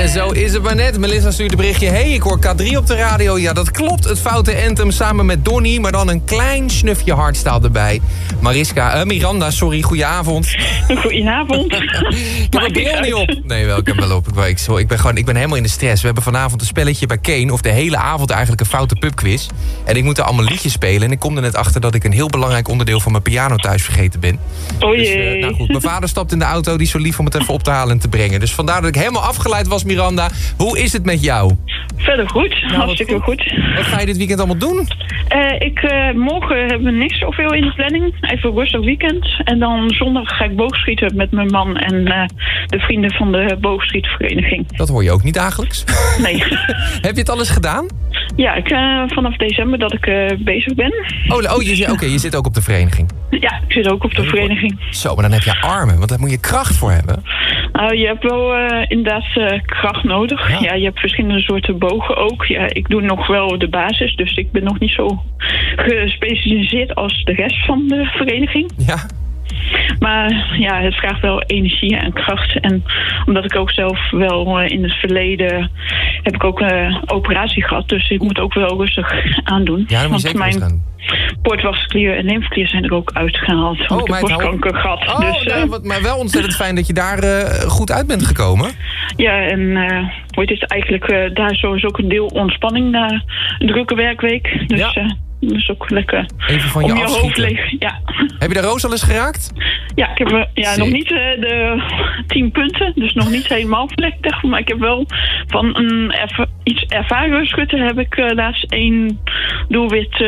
En zo is het maar net. Melissa stuurt een berichtje. Hey, ik hoor K3 op de radio. Ja, dat klopt. Het foute anthem samen met Donnie. Maar dan een klein snufje hardstyle erbij. Miranda, sorry. Goedenavond. Goedenavond. Ik heb mijn bril niet op. Nee, wel, ik heb hem wel op. Ik ben helemaal in de stress. We hebben vanavond een spelletje bij Kane. Of de hele avond eigenlijk een foute pubquiz. En ik moet er allemaal liedjes spelen. En ik kom er net achter dat ik een heel belangrijk onderdeel van mijn piano thuis vergeten ben. Oh jee. Dus, nou goed, mijn vader stapt in de auto. Die is zo lief om het even op te halen en te brengen. Dus vandaar dat ik helemaal afgeleid was, Miranda. Hoe is het met jou? Verder goed. Hartstikke goed. Wat ga je dit weekend allemaal doen? Morgen hebben we niks zoveel in de planning. Even een rustig weekend. En dan zondag ga ik boogschieten met mijn man en de vrienden van de boogschietvereniging. Dat hoor je ook niet dagelijks. Nee. Heb je het alles gedaan? Ja, vanaf december dat ik bezig ben. Je zit ook op de vereniging. Ja, ik zit ook op de vereniging. Zo, maar dan heb je armen, want daar moet je kracht voor hebben. Je hebt wel inderdaad kracht nodig. Ja, je hebt verschillende soorten bogen ook. Ja, ik doe nog wel de basis, dus ik ben nog niet zo gespecialiseerd als de rest van de vereniging. Ja. Maar ja, het vraagt wel energie en kracht. En omdat ik ook zelf wel in het verleden heb ik ook een operatie gehad. Dus ik moet ook wel rustig aandoen. Ja, dan moet je zeker mijn borstwasklier en lymfeklier zijn er ook uitgehaald. Want ik heb borstkanker gehad. Maar wel ontzettend fijn dat je daar goed uit bent gekomen. Ja, en het is eigenlijk daar sowieso ook een deel ontspanning na een drukke werkweek. Dus ja. Dus ook lekker even van om je hoofd leeg. Ja. Heb je de roos al eens geraakt? Ja, ik heb nog niet de 10 punten. Dus nog niet helemaal vlektig. Maar ik heb wel van een iets ervaren schutter heb ik laatst 1 doelwit.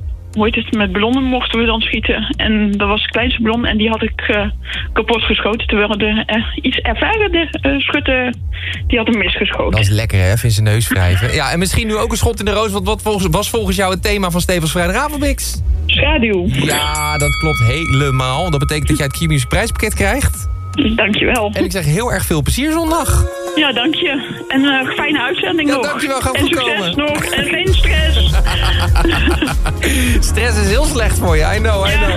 Met ballonnen mochten we dan schieten. En dat was het kleinste ballon en die had ik kapot geschoten. Terwijl de iets ervaren schutter, die had hem misgeschoten. Dat is lekker, hè? Even in zijn neus wrijven. Ja, en misschien nu ook een schot in de roos. Wat was volgens jou het thema van Stevens Vrijdagavondmix? Schaduw. Ja, dat klopt helemaal. Dat betekent dat jij het Q-Music prijspakket krijgt. Dankjewel. En ik zeg heel erg veel plezier zondag. Ja, dank je. En fijne uitzending nog. Ja, dankjewel. Ga goed komen. En succes nog. En geen stress. Stress is heel slecht voor je. I know.